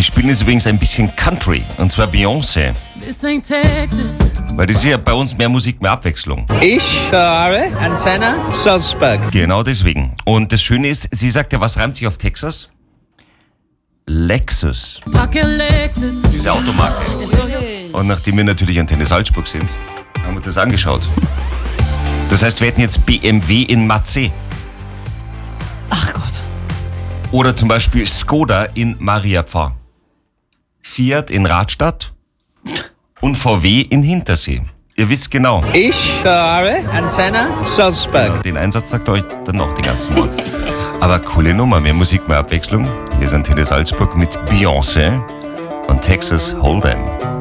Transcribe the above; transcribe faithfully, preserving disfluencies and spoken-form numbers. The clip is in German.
spielen jetzt übrigens ein bisschen Country, und zwar Beyoncé. This ain't Texas. Weil das ist ja bei uns mehr Musik, mehr Abwechslung. Ich höre Antenne Salzburg. Genau deswegen. Und das Schöne ist, sie sagt ja, was reimt sich auf Texas? Lexus. Pocket Lexus. Diese Automarke. Und nachdem wir natürlich Antenne Salzburg sind, haben wir uns das angeschaut. Das heißt, wir hätten jetzt B M W in Matzeh. Ach Gott. Oder zum Beispiel Skoda in Mariapfarr. Fiat in Radstadt und V W in Hintersee. Ihr wisst genau. Ich höre Antenne Salzburg. Den Einsatz sagt euch dann noch den ganzen Mal. Aber coole Nummer, mehr Musik, mehr Abwechslung. Hier ist Antenne Salzburg mit Beyoncé und Texas Hold'em.